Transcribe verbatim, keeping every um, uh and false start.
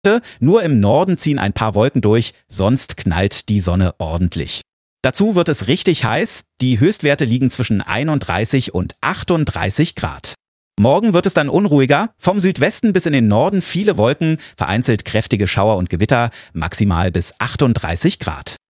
Nur im Norden ziehen ein paar Wolken durch, sonst knallt die Sonne ordentlich. Dazu wird es richtig heiß, die Höchstwerte liegen zwischen einunddreißig und achtunddreißig Grad. Morgen wird es dann unruhiger, vom Südwesten bis in den Norden viele Wolken, vereinzelt kräftige Schauer und Gewitter, maximal bis achtunddreißig Grad.